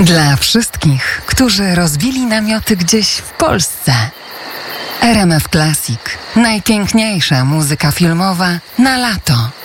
Dla wszystkich, którzy rozbili namioty gdzieś w Polsce. RMF Classic. Najpiękniejsza muzyka filmowa na lato.